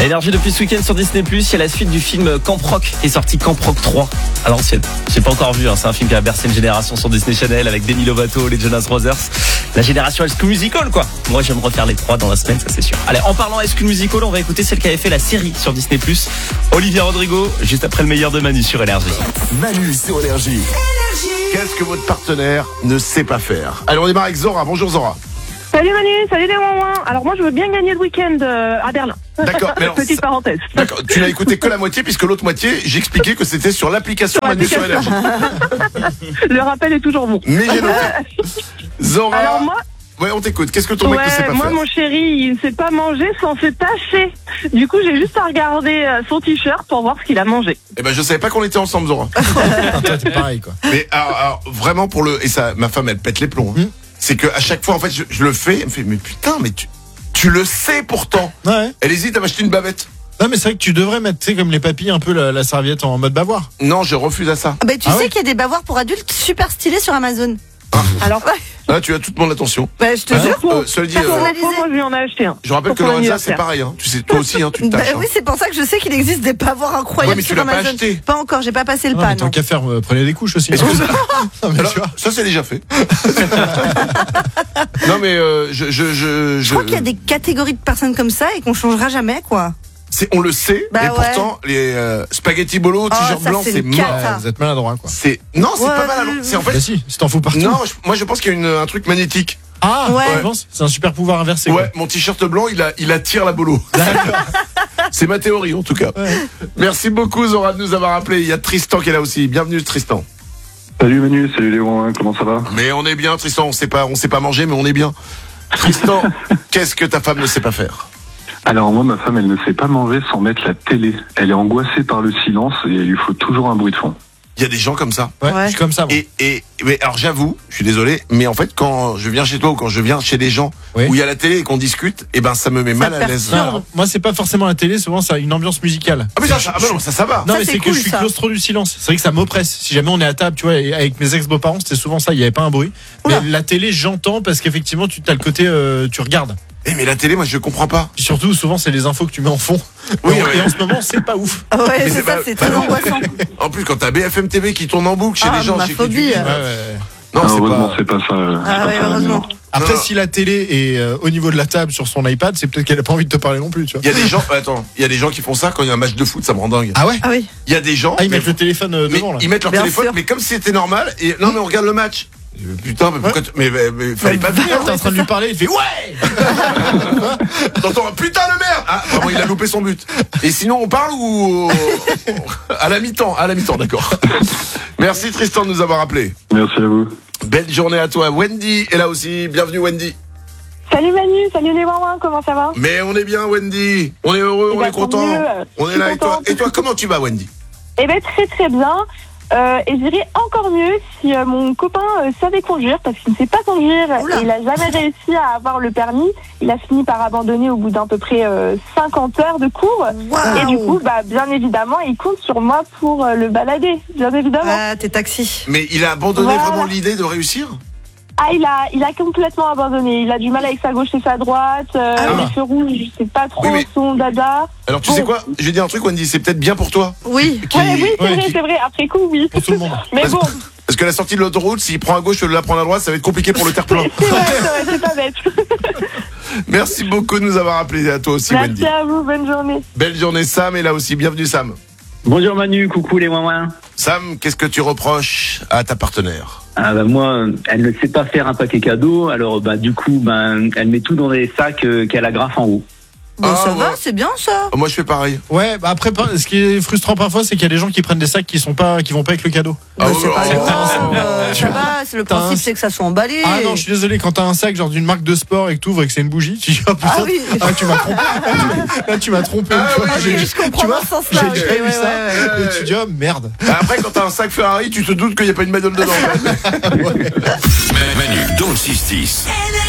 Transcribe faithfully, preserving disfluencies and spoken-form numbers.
Énergie depuis ce week-end sur Disney plus, il y a la suite du film Camp Rock qui est sorti, Camp Rock trois à l'ancienne. J'ai pas encore vu, hein. C'est un film qui a bercé une génération sur Disney Channel avec Demi Lovato, les Jonas Brothers. La génération High School Musical, quoi. Moi, je vais me refaire les trois dans la semaine, ça c'est sûr. Allez, en parlant High School Musical, on va écouter celle qui avait fait la série sur Disney plus, Olivia Rodrigo, juste après le meilleur de Manu sur Énergie. Manu sur Énergie. Qu'est-ce que votre partenaire ne sait pas faire? Allez, on démarre avec Zora. Bonjour Zora. Salut Manu, salut les ouin-ouin. Alors moi je veux bien gagner le week-end euh, à Berlin. D'accord, mais alors, petite ça... parenthèse. D'accord, tu n'as écouté que la moitié puisque l'autre moitié, j'expliquais que c'était sur l'application Sur Manu sur Énergie. Le rappel est toujours bon. Mais j'ai noté. Zora. Alors moi, ouais, on t'écoute. Qu'est-ce que ton mec ne sait ouais, pas moi faire? mon chéri il ne sait pas manger sans se tâcher. Du coup j'ai juste à regarder euh, son t-shirt pour voir ce qu'il a mangé. Eh ben, je savais pas qu'on était ensemble, Zora. Toi, t'es pareil, quoi. Mais alors, alors, vraiment pour le, et ça, ma femme elle pète les plombs. Hein. Mmh. C'est que à chaque fois en fait je, je le fais, elle me fait mais putain mais tu, tu le sais pourtant. Ouais. Elle hésite à m'acheter une bavette. Non, mais c'est vrai que tu devrais mettre, tu sais, comme les papilles, un peu la, la serviette en mode bavoir. Non, je refuse à ça. Bah, tu Ah sais ouais qu'il y a des bavoirs pour adultes super stylés sur Amazon. Alors Là, tu as toute mon attention. Bah, je te Hein jure. Euh, cela dit, euh, Personnalisé. moi je lui en ai acheté un. je rappelle Pour que son Lorenza c'est anniversaire. pareil. Hein. Tu sais, toi aussi, hein, tu te Bah tâches. oui, hein. c'est pour ça que je sais qu'il existe des bavoirs incroyables Ouais, mais tu sur l'as pas Amazon. acheté. Pas encore, j'ai pas passé le Non, pas. mais tant non. qu'à faire, euh, prenez des couches aussi. Est-ce que ça... Non, mais Alors, tu vois. ça c'est déjà fait. Non mais euh, je je je Je crois qu'il y a des catégories de personnes comme ça et qu'on changera jamais, quoi. c'est on le sait Bah et ouais. pourtant les euh, spaghetti bolo t-shirt ça, blanc c'est c'est une mort. cata. Ouais, vous êtes maladroit, quoi. C'est non, c'est Ouais, pas mal. ouais, alors. C'est en fait Bah si, si t'en fous partout. non, je- moi je pense qu'il y a une, un truc magnétique. Ah, Ouais. tu penses c'est un super pouvoir inversé. Ouais, mon t-shirt blanc, il a il attire la bolo. C'est ma théorie en tout cas. Ouais. Merci beaucoup Zora de nous avoir appelé. Il y a Tristan qui est là aussi. Bienvenue Tristan. Salut Manu, salut Léon, comment ça va? Mais on est bien Tristan, on sait pas on sait pas manger mais on est bien. Tristan, qu'est-ce que ta femme ne sait pas faire? Alors moi, ma femme, elle ne sait pas manger sans mettre la télé. Elle est angoissée par le silence et il lui faut toujours un bruit de fond. Il y a des gens comme ça. Ouais, Ouais. je suis comme ça, moi. Et, et mais alors j'avoue, je suis désolé, mais en fait quand je viens chez toi ou quand je viens chez des gens Oui. où il y a la télé et qu'on discute, et ben ça me met Ça mal te à l'aise. perturbe. Non, alors, moi, c'est pas forcément la télé, souvent, ça a une ambiance musicale. Ah mais ça, ça, ah, bah non, ça, ça va. Non, Ça, mais c'est c'est que cool, je suis ça. claustro du silence. C'est vrai que ça m'oppresse. Si jamais on est à table, tu vois, et avec mes ex-beaux-parents, c'était souvent ça, il n'y avait pas un bruit. Oula. Mais la télé, j'entends parce qu'effectivement, tu as le côté, euh, tu regardes. Eh mais la télé, moi je comprends pas. Puis surtout, souvent, c'est les infos que tu mets en fond. Oui, et, en- ouais. et en ce moment, c'est pas ouf. Ah ouais, Mais c'est c'est ça, pas- c'est pas très non. angoissant. En plus quand t'as B F M T V qui tourne en boucle chez Ah, les gens, ma chez qui tu phobie. vis, Ouais, ouais. non Ah, c'est heureusement, pas. c'est pas ça. euh, c'est Ah pas ouais, ça, la heureusement. maison. Après, Non. si la télé est euh, au niveau de la table sur son iPad, c'est peut-être qu'elle a pas envie de te parler non plus, tu vois. Il y a des gens, attends, il y a des gens qui font ça quand il y a un match de foot, ça me rend dingue. Ah ouais? Ah oui. Il y a des gens, Ah, ils mettent mais- le téléphone euh, mais devant, là. ils mettent leur Bien téléphone, sûr. mais comme si c'était normal. Et non mais on regarde le match. Putain, mais pourquoi tu- mais, mais, mais fallait pas venir. T'es en train de lui parler, il fait ouais! T'entends un putain de merde. Ah, vraiment, il a loupé son but. Et sinon, on parle ou à la mi-temps, à la mi-temps, d'accord. Merci Tristan de nous avoir appelé. Merci à vous. Belle journée à toi. Wendy est là aussi. Bienvenue Wendy. Salut Manu, salut les ouin-ouin, comment ça va? Mais on est bien Wendy. On est heureux, Eh on ben, est tant content. mieux. On Je est suis là et toi. contente. Et toi, comment tu vas Wendy? Eh ben très très bien. Euh, et j'irais encore mieux si euh, mon copain euh, savait conduire parce qu'il ne sait pas conduire Oula. et il a jamais réussi à avoir le permis. Il a fini par abandonner au bout d'à peu près euh, cinquante heures de cours. Waouh. Et du coup, bah bien évidemment, il compte sur moi pour euh, le balader, bien évidemment. Ah, t'es taxi. Mais il a abandonné Voilà. vraiment l'idée de réussir? Ah, il a, il a complètement abandonné. Il a du mal avec sa gauche et sa droite. Euh, Ah les oui. feux rouges, c'est pas trop Oui, mais- son dada. Alors tu Bon. sais quoi? Je vais dire un truc Wendy, c'est peut-être bien pour toi. Oui. Qui- Ouais, oui, c'est ouais, vrai, qui- c'est vrai. Après coup, oui. Pour tout le monde. Mais Parce- bon, Parce que la sortie de l'autoroute, s'il prend à gauche, je la prends à droite, ça va être compliqué pour le terre-plein. c'est vrai, c'est vrai, c'est pas bête. Merci beaucoup de nous avoir appelé à toi aussi Wendy. Merci à vous, bonne journée. Belle journée Sam est là aussi. Bienvenue Sam. Bonjour Manu, coucou les ouin-ouin. Sam, qu'est-ce que tu reproches à ta partenaire? Ah bah moi, elle ne sait pas faire un paquet cadeau, alors bah du coup, ben elle met tout dans des sacs euh, qu'elle agrafe en haut. Bon, Ah, ça ouais. va, c'est bien ça. Moi je fais pareil. Ouais, bah après, par- ce qui est frustrant parfois, c'est qu'il y a des gens qui prennent des sacs qui sont pas, qui vont pas avec le cadeau. Ah, Bah, ouais, c'est pas ouais, grave, ouais. euh, ça va, c'est le T'as un- principe, c'est que ça soit emballé. Ah non, je suis désolé, quand t'as un sac genre d'une marque de sport et que t'ouvres et que c'est une bougie, tu dis oh putain, Ah oui. ah, tu m'as trompé. Là tu m'as trompé. Ah tu vois, oui, j'ai- oui, je comprends tu vois, dans ce sens-là, j'ai oui, déjà ouais, vu ça. ouais, Et tu dis oh merde. Bah, après quand t'as un sac Ferrari, tu te doutes qu'il n'y a pas une bagnole dedans. Manu dans le six dix.